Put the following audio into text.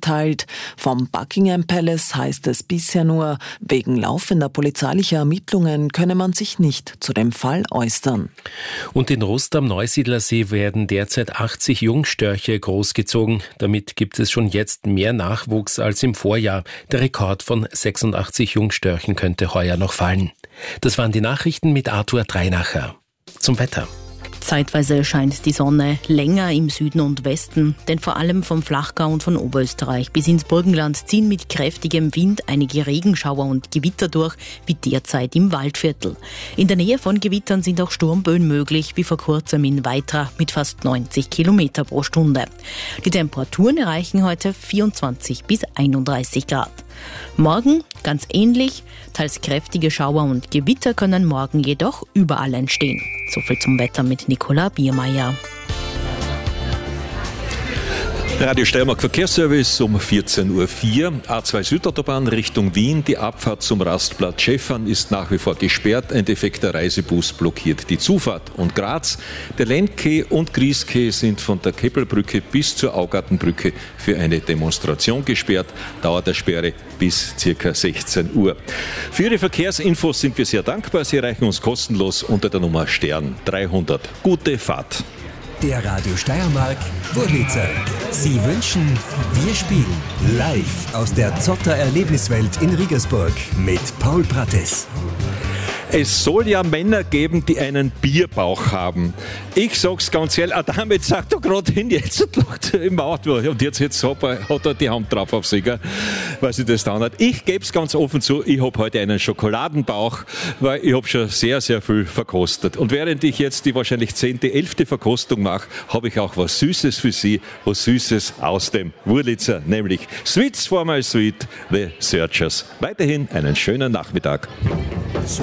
mitgeteilt. Vom Buckingham Palace heißt es bisher nur, wegen laufender polizeilicher Ermittlungen könne man sich nicht zu dem Fall äußern. Und in Rust am Neusiedlersee werden derzeit 80 Jungstörche großgezogen. Damit gibt es schon jetzt mehr Nachwuchs als im Vorjahr. Der Rekord von 86 Jungstörchen könnte heuer noch fallen. Das waren die Nachrichten mit Arthur Dreinacher. Zum Wetter. Zeitweise scheint die Sonne länger im Süden und Westen, denn vor allem vom Flachgau und von Oberösterreich bis ins Burgenland ziehen mit kräftigem Wind einige Regenschauer und Gewitter durch, wie derzeit im Waldviertel. In der Nähe von Gewittern sind auch Sturmböen möglich, wie vor kurzem in Weitra mit fast 90 Kilometer pro Stunde. Die Temperaturen erreichen heute 24 bis 31 Grad. Morgen ganz ähnlich, teils kräftige Schauer und Gewitter können morgen jedoch überall entstehen. Soviel zum Wetter mit Nicola Biermeier. Radio Steiermark Verkehrsservice um 14.04 Uhr. A2 Südautobahn Richtung Wien. Die Abfahrt zum Rastplatz Schäffern ist nach wie vor gesperrt. Ein defekter Reisebus blockiert die Zufahrt. Und Graz, der Lendke und Grieske sind von der Keppelbrücke bis zur Augartenbrücke für eine Demonstration gesperrt. Dauer der Sperre bis ca. 16 Uhr. Für Ihre Verkehrsinfos sind wir sehr dankbar. Sie erreichen uns kostenlos unter der Nummer Stern 300. Gute Fahrt. Der Radio Steiermark Wurlitzer. Sie wünschen, wir spielen live aus der Zotter Erlebniswelt in Regensburg mit Paul Prates. Es soll ja Männer geben, die einen Bierbauch haben. Ich sag's ganz ehrlich, damit sagt er gerade hin, jetzt lacht er im Auto und jetzt hat er die Hand drauf auf sich, weil sie das dann hat. Ich gebe es ganz offen zu, ich habe heute einen Schokoladenbauch, weil ich habe schon sehr, sehr viel verkostet. Und während ich jetzt die wahrscheinlich 10., 11. Verkostung mache, habe ich auch was Süßes für Sie, was Süßes aus dem Wurlitzer, nämlich Sweets for my sweet, The Searchers. Weiterhin einen schönen Nachmittag.